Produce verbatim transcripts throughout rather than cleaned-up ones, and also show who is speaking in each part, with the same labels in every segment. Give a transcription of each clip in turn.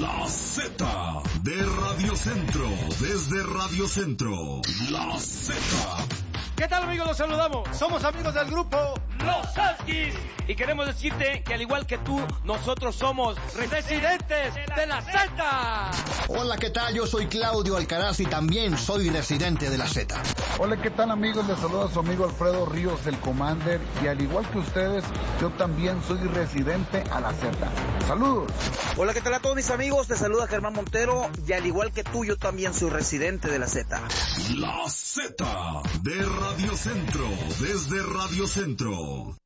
Speaker 1: La Z de Radio Centro, desde Radio Centro, La Z.
Speaker 2: ¿Qué tal, amigos? Los saludamos. Somos amigos del grupo
Speaker 3: Los Huskies y queremos decirte que al igual que tú, nosotros somos residentes de la Z.
Speaker 4: Hola, ¿qué tal? Yo soy Claudio Alcaraz y también soy residente de la Z.
Speaker 5: Hola, ¿qué tal, amigos? Les saluda su amigo Alfredo Ríos, el Commander, y al igual que ustedes, yo también soy residente a la Z. ¡Saludos!
Speaker 6: Hola, ¿qué tal a todos mis amigos? Te saluda Germán Montero y al igual que tú, yo también soy residente de la Z.
Speaker 1: La Z de Radio Centro, desde Radio Centro.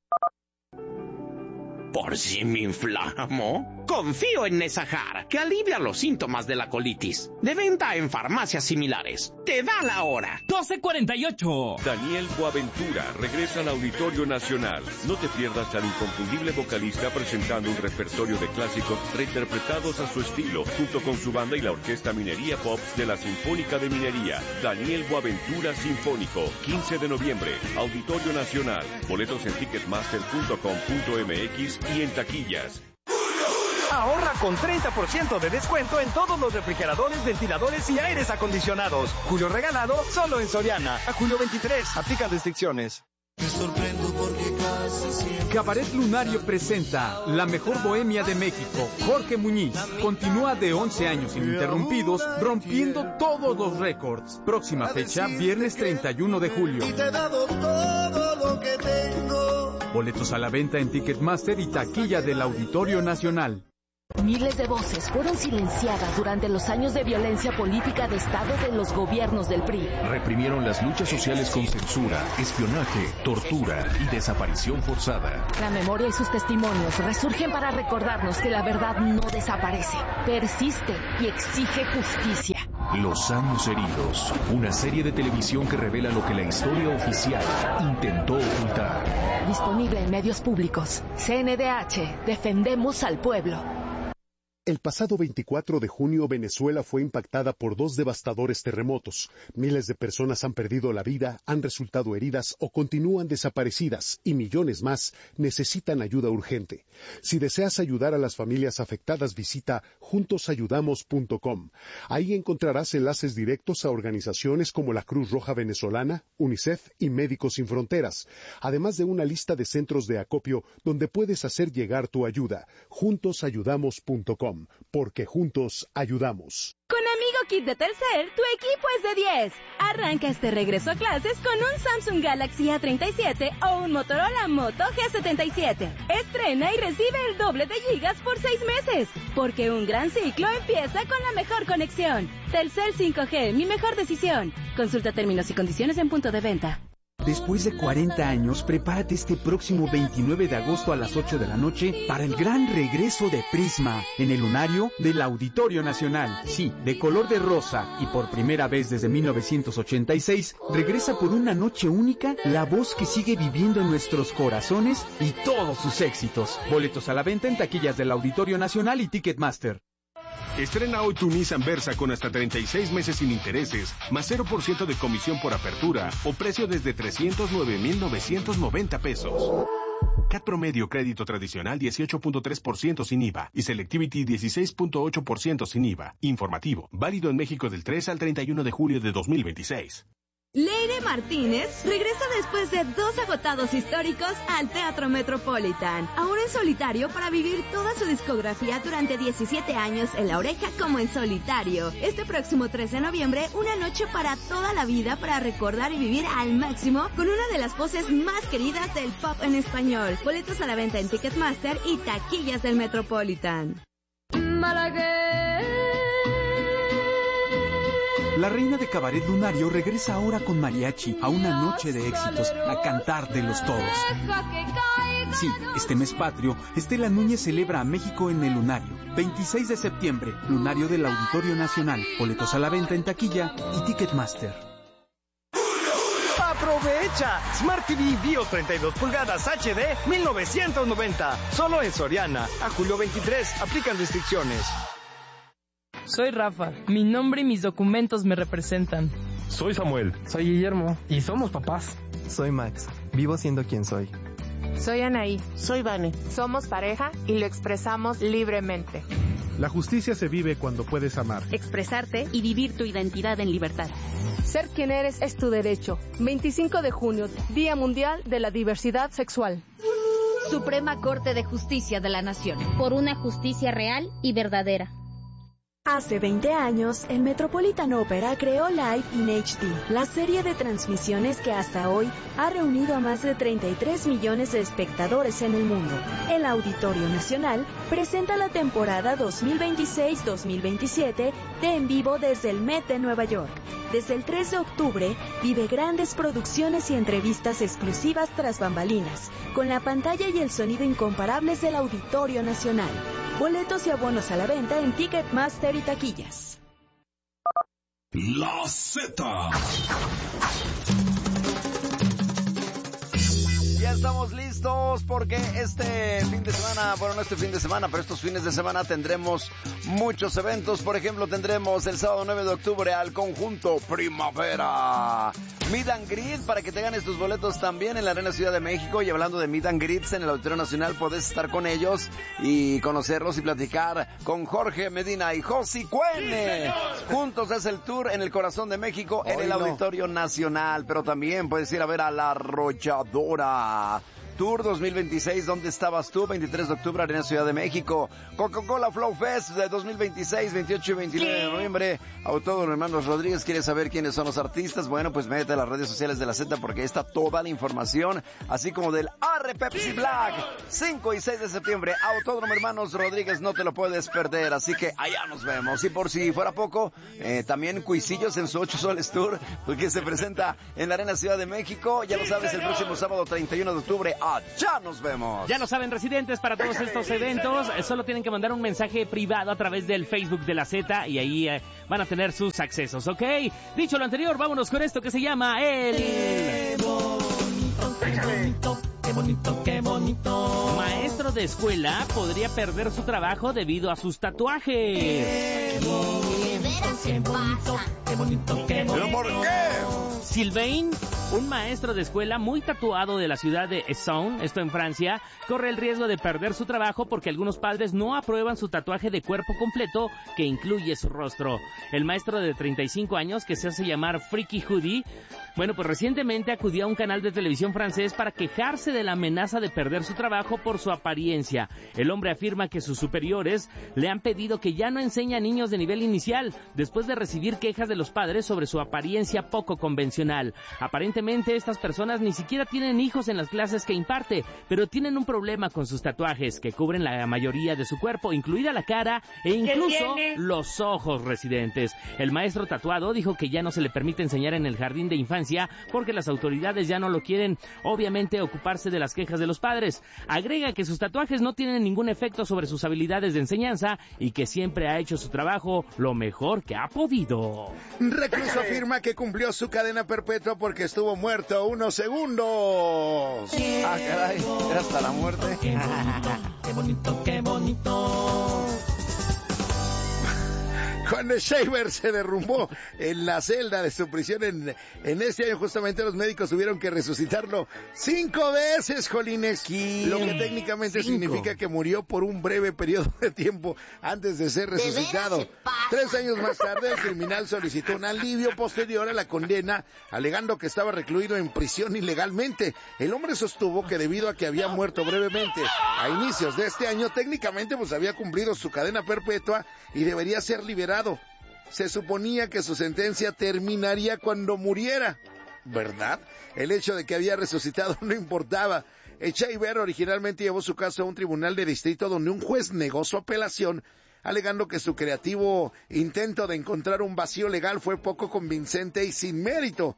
Speaker 7: ¿Por si me inflamo? Confío en Nesajar, que alivia los síntomas de la colitis. De venta en farmacias similares. ¡Te da la hora!
Speaker 8: doce cuarenta y ocho.
Speaker 9: Daniel Boaventura regresa al Auditorio Nacional. No te pierdas al inconfundible vocalista presentando un repertorio de clásicos reinterpretados a su estilo, junto con su banda y la Orquesta Minería Pop de la Sinfónica de Minería. Daniel Boaventura Sinfónico, quince de noviembre, Auditorio Nacional. Boletos en ticketmaster punto com punto m x y en taquillas.
Speaker 2: Ahorra con treinta por ciento de descuento en todos los refrigeradores, ventiladores y aires acondicionados. Julio regalado solo en Soriana. A julio veintitrés. Aplican restricciones.
Speaker 10: Me sorprendo porque casi siempre...
Speaker 11: Cabaret Lunario presenta La Mejor Bohemia de México. Jorge Muñiz continúa de once años ininterrumpidos, rompiendo todos los récords. Próxima fecha, viernes treinta y uno de julio.
Speaker 10: Y te he dado todo lo que tengo.
Speaker 11: Boletos a la venta en Ticketmaster y taquilla del Auditorio Nacional.
Speaker 12: Miles de voces fueron silenciadas durante los años de violencia política de Estado de los gobiernos del P R I.
Speaker 13: Reprimieron las luchas sociales con censura, espionaje, tortura y desaparición forzada.
Speaker 12: La memoria y sus testimonios resurgen para recordarnos que la verdad no desaparece, persiste y exige justicia.
Speaker 13: Los años heridos, una serie de televisión que revela lo que la historia oficial intentó ocultar.
Speaker 12: Disponible en medios públicos. C N D H, defendemos al pueblo.
Speaker 14: El pasado veinticuatro de junio, Venezuela fue impactada por dos devastadores terremotos. Miles de personas han perdido la vida, han resultado heridas o continúan desaparecidas, y millones más necesitan ayuda urgente. Si deseas ayudar a las familias afectadas, visita juntos ayudamos punto com. Ahí encontrarás enlaces directos a organizaciones como la Cruz Roja Venezolana, UNICEF y Médicos Sin Fronteras, además de una lista de centros de acopio donde puedes hacer llegar tu ayuda. juntos ayudamos punto com. Porque juntos ayudamos.
Speaker 15: Con Amigo Kit de Telcel, tu equipo es de diez. Arranca este regreso a clases con un Samsung Galaxy A treinta y siete o un Motorola Moto G setenta y siete. Estrena y recibe el doble de gigas por seis meses. Porque un gran ciclo empieza con la mejor conexión. Telcel cinco G, mi mejor decisión. Consulta términos y condiciones en punto de venta.
Speaker 11: Después de cuarenta años, prepárate este próximo veintinueve de agosto a las ocho de la noche para el gran regreso de Prisma en el lunario del Auditorio Nacional. Sí, de color de rosa y por primera vez desde mil novecientos ochenta y seis, regresa por una noche única la voz que sigue viviendo en nuestros corazones y todos sus éxitos. Boletos a la venta en taquillas del Auditorio Nacional y Ticketmaster.
Speaker 16: Estrena hoy tu Nissan Versa con hasta treinta y seis meses sin intereses, más cero por ciento de comisión por apertura o precio desde trescientos nueve mil novecientos noventa pesos. C A T promedio crédito tradicional dieciocho punto tres por ciento sin I V A y Selectivity dieciséis punto ocho por ciento sin I V A. Informativo, válido en México del tres al treinta y uno de julio de dos mil veintiséis.
Speaker 15: Leire Martínez regresa después de dos agotados históricos al Teatro Metropolitan, ahora en solitario para vivir toda su discografía durante diecisiete años en La Oreja como en solitario. Este próximo tres de noviembre, una noche para toda la vida para recordar y vivir al máximo con una de las voces más queridas del pop en español. Boletos a la venta en Ticketmaster y taquillas del Metropolitan.
Speaker 11: Malagueña. La reina de Cabaret Lunario regresa ahora con mariachi a una noche de éxitos, a cantar de los todos. Sí, este mes patrio, Estela Núñez celebra a México en el Lunario. veintiséis de septiembre, Lunario del Auditorio Nacional. Boletos a la venta en taquilla y Ticketmaster.
Speaker 2: ¡Aprovecha! Smart T V Bio treinta y dos pulgadas H D mil novecientos noventa. Solo en Soriana. A julio veintitrés. Aplican restricciones.
Speaker 17: Soy Rafa. Mi nombre y mis documentos me representan.
Speaker 18: Soy Samuel.
Speaker 19: Soy Guillermo. Y somos papás.
Speaker 20: Soy Max. Vivo siendo quien soy.
Speaker 21: Soy Anaí.
Speaker 22: Soy Vane.
Speaker 21: Somos pareja y lo expresamos libremente.
Speaker 8: La justicia se vive cuando puedes amar,
Speaker 18: expresarte y vivir tu identidad en libertad.
Speaker 21: Ser quien eres es tu derecho. veinticinco de junio, Día Mundial de la Diversidad Sexual.
Speaker 22: Suprema Corte de Justicia de la Nación. Por una justicia real y verdadera.
Speaker 23: Hace veinte años, el Metropolitan Opera creó Live in H D, la serie de transmisiones que hasta hoy ha reunido a más de treinta y tres millones de espectadores en el mundo. El Auditorio Nacional presenta la temporada dos mil veintiséis dos mil veintisiete de En Vivo desde el Met de Nueva York. Desde el tres de octubre, vive grandes producciones y entrevistas exclusivas tras bambalinas, con la pantalla y el sonido incomparables del Auditorio Nacional. Boletos y abonos a la venta en Ticketmaster y taquillas.
Speaker 1: La Z.
Speaker 22: Ya estamos listos porque este fin de semana, bueno, no este fin de semana, pero estos fines de semana tendremos muchos eventos. Por ejemplo, tendremos el sábado nueve de octubre al conjunto Primavera. Meet and Greet, para que te ganes tus boletos también en la Arena Ciudad de México. Y hablando de Meet and Greets en el Auditorio Nacional, podés estar con ellos y conocerlos y platicar con Jorge Medina y Josi Cuene. Sí, juntos es el tour en el corazón de México, en Hoy el Auditorio no. Nacional. Pero también puedes ir a ver a La Arrolladora. Tour dos mil veintiséis, ¿dónde estabas tú? veintitrés de octubre, Arena Ciudad de México. Coca-Cola Flow Fest de dos mil veintiséis, veintiocho y veintinueve de noviembre. Autódromo Hermanos Rodríguez. ¿Quieres saber quiénes son los artistas? Bueno, pues métete a las redes sociales de la Z porque ahí está toda la información, así como del Arre Pepsi Black. cinco y seis de septiembre, Autódromo Hermanos Rodríguez, no te lo puedes perder, así que allá nos vemos. Y por si fuera poco, eh, también Cuisillos en su ocho Soles Tour, porque se presenta en la Arena Ciudad de México. Ya lo sabes, el próximo sábado treinta y uno de octubre. Ya nos vemos.
Speaker 3: Ya lo saben, residentes, para todos estos eventos solo tienen que mandar un mensaje privado a través del Facebook de la Z y ahí eh, van a tener sus accesos, ¿ok? Dicho lo anterior, vámonos con esto que se llama el... ¡Qué bonito, qué bonito, qué bonito, qué bonito! Maestro de escuela podría perder su trabajo debido a sus tatuajes. ¡Qué bonito, qué bonito, qué bonito, qué bonito! ¿Por qué? Sylvain, un maestro de escuela muy tatuado de la ciudad de Essonne, esto en Francia, corre el riesgo de perder su trabajo porque algunos padres no aprueban su tatuaje de cuerpo completo que incluye su rostro. El maestro de treinta y cinco años, que se hace llamar Freaky Hoodie, bueno, pues recientemente acudió a un canal de televisión francés para quejarse de la amenaza de perder su trabajo por su apariencia. El hombre afirma que sus superiores le han pedido que ya no enseñe a niños de nivel inicial, después de recibir quejas de los padres sobre su apariencia poco convencional. Aparentemente estas personas ni siquiera tienen hijos en las clases que imparte, pero tienen un problema con sus tatuajes que cubren la mayoría de su cuerpo, incluida la cara e incluso los ojos, residentes. El maestro tatuado dijo que ya no se le permite enseñar en el jardín de infancia porque las autoridades ya no lo quieren, obviamente, ocuparse de las quejas de los padres. Agrega que sus tatuajes no tienen ningún efecto sobre sus habilidades de enseñanza y que siempre ha hecho su trabajo lo mejor que ha podido.
Speaker 24: Recluso afirma que cumplió su cadena perpetua porque estuvo muerto unos segundos.
Speaker 22: Ah, caray, era hasta la muerte.
Speaker 3: Qué bonito, qué bonito, qué bonito.
Speaker 24: Juan Shaver se derrumbó en la celda de su prisión en, en este año. Justamente los médicos tuvieron que resucitarlo cinco veces, jolines. ¿Quién? Lo que técnicamente cinco. significa que murió por un breve periodo de tiempo antes de ser resucitado. Tres años más tarde, el criminal solicitó un alivio posterior a la condena, alegando que estaba recluido en prisión ilegalmente. El hombre sostuvo que debido a que había muerto brevemente a inicios de este año, técnicamente pues había cumplido su cadena perpetua y debería ser liberado. Se suponía que su sentencia terminaría cuando muriera, ¿verdad? El hecho de que había resucitado no importaba. Shaver originalmente llevó su caso a un tribunal de distrito donde un juez negó su apelación, alegando que su creativo intento de encontrar un vacío legal fue poco convincente y sin mérito.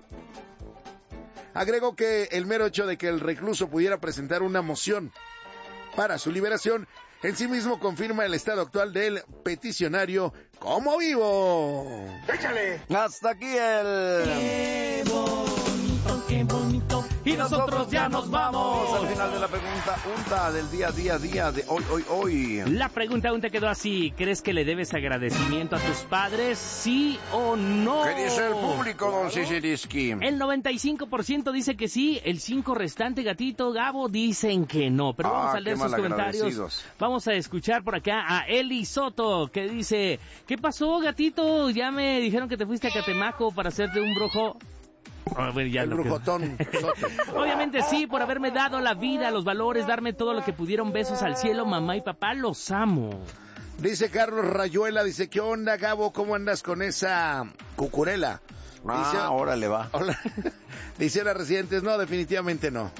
Speaker 24: Agregó que el mero hecho de que el recluso pudiera presentar una moción para su liberación en sí mismo confirma el estado actual del peticionario como vivo.
Speaker 22: ¡Échale! Hasta aquí el...
Speaker 3: ¡Qué bonito, qué bonito! y nosotros ya nos vamos.
Speaker 22: Al final de la pregunta unta del día, día, día de hoy, hoy, hoy.
Speaker 3: La pregunta unta quedó así. ¿Crees que le debes agradecimiento a tus padres? ¿Sí o no?
Speaker 22: ¿Qué dice el público, don Sisiriski?
Speaker 3: El noventa y cinco por ciento dice que sí, el cinco por ciento restante, Gatito, Gabo, dicen que no. Pero vamos
Speaker 22: Ah,
Speaker 3: a leer
Speaker 22: qué
Speaker 3: sus comentarios.
Speaker 22: malagradecidos.
Speaker 3: Vamos a escuchar por acá a Eli Soto, que dice: ¿qué pasó, Gatito? Ya me dijeron que te fuiste a Catemaco para hacerte un brujo. A ver, ya
Speaker 24: El
Speaker 3: lo que-
Speaker 24: brujotón.
Speaker 3: Obviamente sí, por haberme dado la vida, los valores, darme todo lo que pudieron. Besos al cielo, mamá y papá, los amo.
Speaker 24: Dice Carlos Rayuela, dice, ¿qué onda, Gabo? ¿Cómo andas con esa cucurela? Dice,
Speaker 22: Ah, órale, va.
Speaker 24: Hola. Dice las residentes, no, definitivamente no.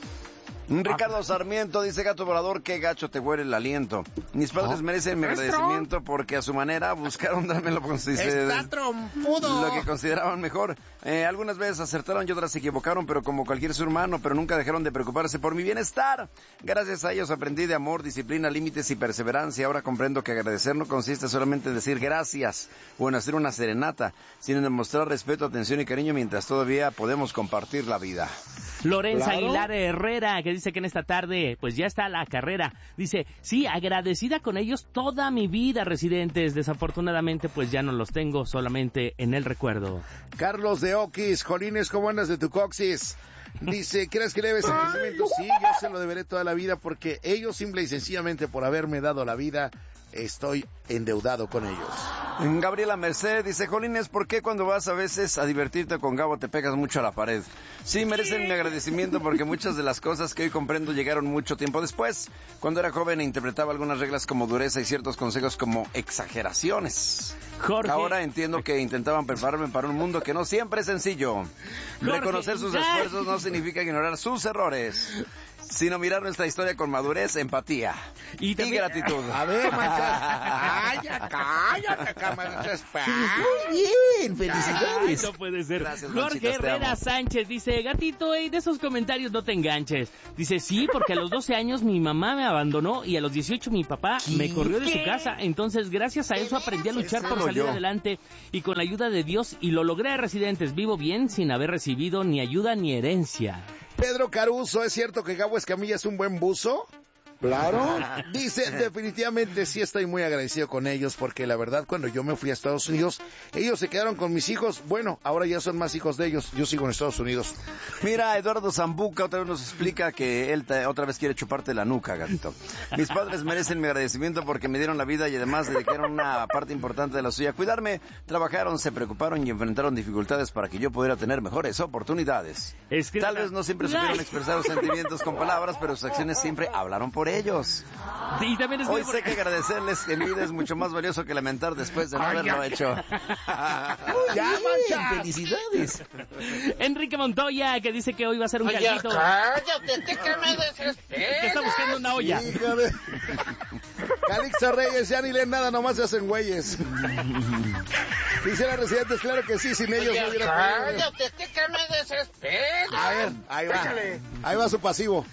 Speaker 22: Ricardo Sarmiento dice: Gato volador, qué gacho te huele el aliento. Mis padres
Speaker 24: ¿Oh?
Speaker 22: merecen mi agradecimiento porque a su manera buscaron dármelo con
Speaker 24: ¡Está trompudo!
Speaker 22: lo que consideraban mejor. Eh, algunas veces acertaron y otras se equivocaron, pero como cualquier ser humano, pero nunca dejaron de preocuparse por mi bienestar. Gracias a ellos aprendí de amor, disciplina, límites y perseverancia. Ahora comprendo que agradecer no consiste solamente en decir gracias o en hacer una serenata, sino en demostrar respeto, atención y cariño mientras todavía podemos compartir la vida.
Speaker 3: Lorenza
Speaker 24: Claro.
Speaker 3: Aguilar Herrera, que dice que en esta tarde, pues ya está la carrera. Dice, sí, agradecida con ellos toda mi vida, residentes. Desafortunadamente, pues ya no los tengo, solamente en el recuerdo.
Speaker 24: Carlos de Oquis, Jolines, ¿cómo andas de tu coxis? Dice, ¿crees que le debes agradecimiento? Sí, yo se lo deberé toda la vida porque ellos simple y sencillamente por haberme dado la vida, estoy endeudado con ellos.
Speaker 22: Gabriela Merced dice: Jolines, ¿por qué cuando vas a veces a divertirte con Gabo te pegas mucho a la pared? Sí, merecen mi agradecimiento porque muchas de las cosas que hoy comprendo llegaron mucho tiempo después, cuando era joven e interpretaba algunas reglas como dureza y ciertos consejos como exageraciones.
Speaker 3: Jorge.
Speaker 22: Ahora entiendo que intentaban prepararme para un mundo que no siempre es sencillo.
Speaker 3: Jorge.
Speaker 22: Reconocer sus esfuerzos no significa ignorar sus errores, sino mirar nuestra historia con madurez, empatía y,
Speaker 3: también-
Speaker 22: gratitud.
Speaker 24: A ver, manchas. Cállate, cállate, cámaras. Muy bien,
Speaker 3: Ay, no puede ser.
Speaker 22: Gracias,
Speaker 3: Jorge
Speaker 22: Manchitas, te
Speaker 3: Herrera
Speaker 22: amo.
Speaker 3: Sánchez dice, Gatito, ey, de esos comentarios no te enganches. Dice, sí, porque a los doce años mi mamá me abandonó y a los dieciocho mi papá me corrió de su casa. Entonces, gracias a eso aprendí a luchar por
Speaker 22: Ese
Speaker 3: salir
Speaker 22: yo.
Speaker 3: adelante y con la ayuda de Dios y lo logré, residentes. Vivo bien sin haber recibido ni ayuda ni herencia.
Speaker 24: Pedro Caruso, ¿es cierto que Gabo Escamilla es un buen buzo? Claro. Dice, definitivamente sí estoy muy agradecido con ellos porque la verdad cuando yo me fui a Estados Unidos, ellos se quedaron con mis hijos. Bueno, ahora ya son más hijos de ellos. Yo sigo en Estados Unidos.
Speaker 22: Mira, Eduardo Zambuca otra vez nos explica que él te- otra vez quiere chuparte la nuca, gatito. Mis padres merecen mi agradecimiento porque me dieron la vida y además dedicaron una parte importante de la suya a cuidarme. Trabajaron, se preocuparon y enfrentaron dificultades para que yo pudiera tener mejores oportunidades.
Speaker 3: Es que-
Speaker 22: Tal vez no siempre supieron expresar los sentimientos con palabras, pero sus acciones siempre hablaron por ellos.
Speaker 3: Y también es
Speaker 22: Hoy
Speaker 3: muy-
Speaker 22: sé que agradecerles en vida es mucho más valioso que lamentar después de no haberlo hecho.
Speaker 24: ¡Ya, mancha!
Speaker 3: ¡Felicidades! Enrique Montoya, que dice que hoy va a ser un
Speaker 10: Oye,
Speaker 3: caldito.
Speaker 10: cállate, que me desesperas.
Speaker 3: Que está buscando una olla.
Speaker 24: Hijo de... Calixto Reyes, ya ni leen nada, nomás se hacen güeyes. Dice la residentes, claro que sí, sin ellos no
Speaker 10: Oye,
Speaker 24: hubiera podido.
Speaker 10: cállate, que me desesperas.
Speaker 24: A ver, ahí va.
Speaker 10: Échale.
Speaker 24: Ahí va su pasivo.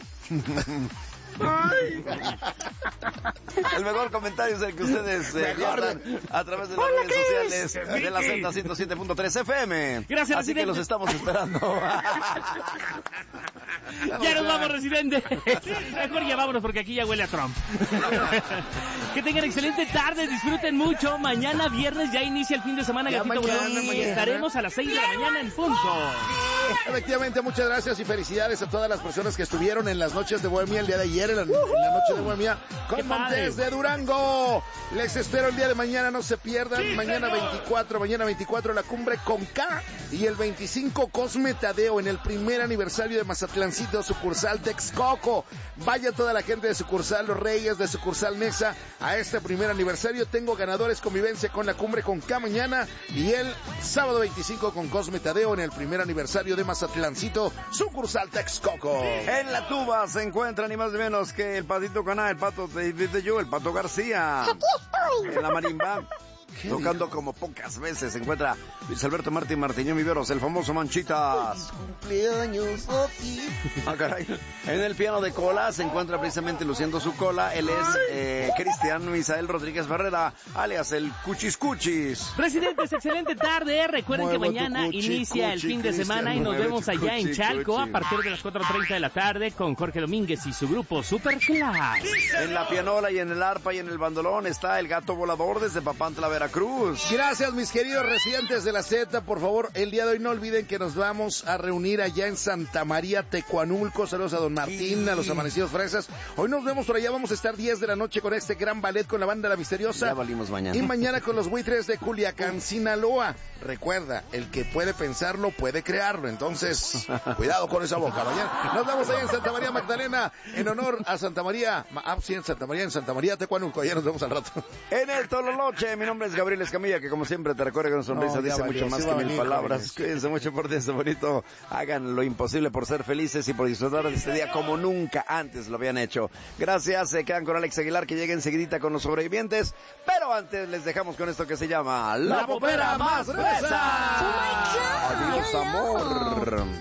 Speaker 22: El mejor comentario es el que ustedes eh,
Speaker 24: Mejor.
Speaker 22: envían a través de las
Speaker 10: Hola,
Speaker 22: redes
Speaker 10: Cris.
Speaker 22: sociales de la
Speaker 10: Vicky.
Speaker 22: Z ciento siete punto tres F M.
Speaker 3: Gracias,
Speaker 22: Así que
Speaker 3: residente.
Speaker 22: los estamos esperando.
Speaker 3: Ya nos vamos, residente. Mejor ya vámonos porque aquí ya huele a Trump. Que tengan excelente tarde, disfruten mucho. Mañana viernes ya inicia el fin de semana,
Speaker 24: Ya
Speaker 3: Gatito
Speaker 24: mañana,
Speaker 3: Bolón, y
Speaker 24: mañana.
Speaker 3: estaremos a las seis de la mañana en punto.
Speaker 24: Efectivamente, muchas gracias y felicidades a todas las personas que estuvieron en las noches de Bohemia el día de ayer, en la, en la noche de Bohemia,
Speaker 3: ¡Qué
Speaker 24: con Montes
Speaker 3: padre!
Speaker 24: de Durango. Les espero el día de mañana, no se pierdan.
Speaker 3: Sí,
Speaker 24: mañana
Speaker 3: señor.
Speaker 24: veinticuatro, mañana veinticuatro la cumbre con K y el veinticinco Cosme Tadeo en el primer aniversario de Mazatlancito, sucursal Texcoco. Vaya toda la gente de sucursal Los Reyes, de sucursal Nexa, a este primer aniversario. Tengo ganadores convivencia con la cumbre con K mañana y el sábado veinticinco con Cosme Tadeo en el primer aniversario de Mazatlancito, sucursal Texcoco.
Speaker 22: En la tuba se encuentra ni más ni menos que el Patito Caná, el Pato de, de yo, el Pato García. En la marimba, tocando como pocas veces. Se encuentra Luis Alberto Martín Martiñón Viveros, el famoso Manchitas.
Speaker 10: Cumpleaños a ti.
Speaker 22: Ah, caray. En el piano de cola se encuentra precisamente luciendo su cola. Él es eh, Cristian Misael Rodríguez Barrera, alias el Cuchis Cuchis.
Speaker 3: Presidentes, excelente tarde. Recuerden
Speaker 22: Mueva
Speaker 3: que mañana
Speaker 22: cuchi,
Speaker 3: inicia
Speaker 22: cuchi,
Speaker 3: el fin de
Speaker 22: Cristian,
Speaker 3: semana y nos
Speaker 22: mueve
Speaker 3: vemos
Speaker 22: tu
Speaker 3: allá en
Speaker 22: cuchi,
Speaker 3: Chalco
Speaker 22: cuchi.
Speaker 3: a partir de las cuatro treinta de la tarde con Jorge Domínguez y su grupo Super Class.
Speaker 22: En la pianola y en el arpa y en el bandolón está el gato volador desde Papantla, Veracruz.
Speaker 24: Gracias, mis queridos residentes de la Z. Por favor, el día de hoy no olviden que nos vamos a reunir allá en Santa María, Tecuanulco. Saludos a don Martín, a los amanecidos fresas. Hoy nos vemos por allá. Vamos a estar diez de la noche con este gran ballet con la banda La Misteriosa.
Speaker 22: Ya valimos mañana.
Speaker 24: Y mañana con los buitres de Culiacán, Sinaloa. Recuerda, el que puede pensarlo, puede crearlo. Entonces, cuidado con esa boca. Mañana nos vemos allá en Santa María Magdalena, en honor a Santa María. Ah, sí, en Santa María, en Santa María, Tecuanulco. Allá nos vemos al rato.
Speaker 22: En el Tololoche, mi nombre es Gabriel Escamilla, que como siempre te recuerda que una sonrisa
Speaker 24: No,
Speaker 22: dice
Speaker 24: valió,
Speaker 22: mucho más
Speaker 24: sí
Speaker 22: que
Speaker 24: va a
Speaker 22: mil
Speaker 24: venir,
Speaker 22: palabras.
Speaker 24: jóvenes.
Speaker 22: Cuídense mucho, por eso bonito. Hagan lo imposible por ser felices y por disfrutar de este día como nunca antes lo habían hecho. Gracias, se quedan con Alex Aguilar, que llega enseguidita con los sobrevivientes. Pero antes les dejamos con esto que se llama
Speaker 10: La Popera Más Gruesa.
Speaker 22: Adiós, amor.